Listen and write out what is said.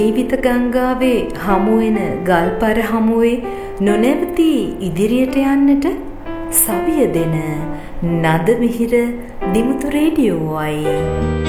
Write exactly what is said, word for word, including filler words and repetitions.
ජීවිත ගංගාවේ හමුවෙන ගල්පර හමුවේ නොනැවති ඉදිරියට යන්නට සවිය දෙන නද මිහිර දිමුතු රේඩියෝවයි.